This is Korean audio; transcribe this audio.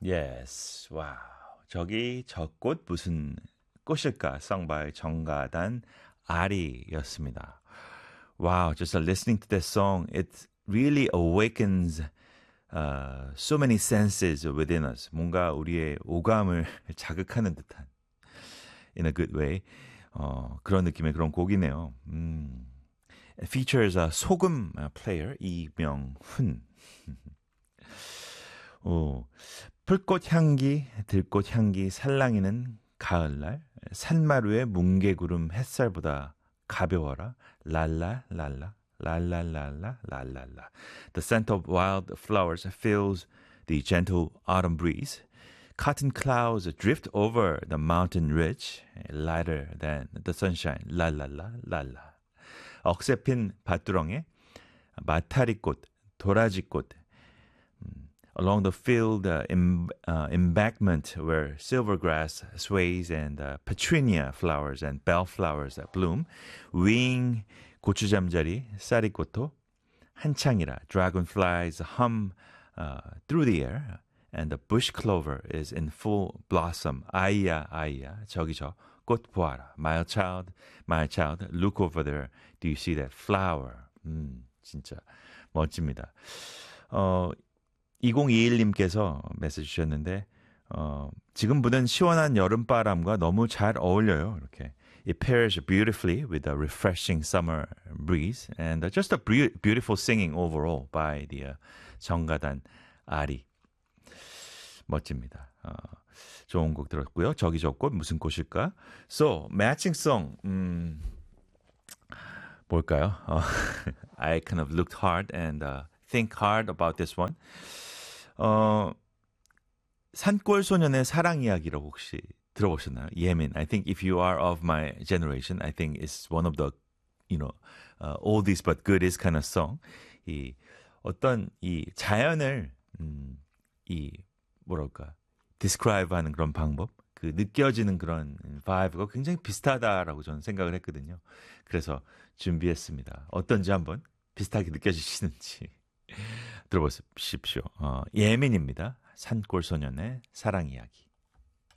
Yes. 와우. 저기 저 꽃 무슨 꽃일까? sung by 정가단 아리였습니다. Wow, just listening to this song, it really awakens so many senses within us. 뭔가 우리의 오감을 자극하는 듯한, in a good way. 그런 느낌의 그런 곡이네요. It features a 소금 player 이명훈. 오, 풀꽃 향기, 들꽃 향기 살랑이는 가을날 산마루의 뭉게구름 햇살보다 가벼워라 랄라랄라 랄랄랄라 랄랄라. The scent of wild flowers fills the gentle autumn breeze. Cotton clouds drift over the mountain ridge, lighter than the sunshine. 랄랄라 랄라. 억새핀 밭두렁에 마타리꽃, 도라지꽃, along the field embankment where silvergrass sways and petunia flowers and bellflowers bloom, wing 고추잠자리 쌀이꽃도 한창이라 dragonflies hum through the air and the bush clover is in full blossom. 아이야 아이야 저기 저 꽃 보아라. My child, look over there. Do you see that flower? 진짜 멋집니다. 2021님께서 메시지 주셨는데 지금 부는 시원한 여름바람과 너무 잘 어울려요. 이렇게. It pairs beautifully with the refreshing summer breeze and just a beautiful singing overall by the 정가단 아리. 멋집니다. 좋은 곡 들었고요. 저기 저 꽃 무슨 꽃일까? So, matching song. 뭘까요? I kind of looked hard and think hard about this one. 산골소년의 사랑 이야기라고 혹시 들어보셨나요? 예민. I think if you are of my generation, I think it's one of the, oldies but goodies kind of song. 이 어떤 이 자연을 뭐랄까 describe하는 그런 방법, 그 느껴지는 그런 vibe가 굉장히 비슷하다라고 저는 생각을 했거든요. 그래서 준비했습니다. 어떤지 한번 비슷하게 느껴지시는지 들어보십시오. 예민입니다. 산골소년의 사랑 이야기.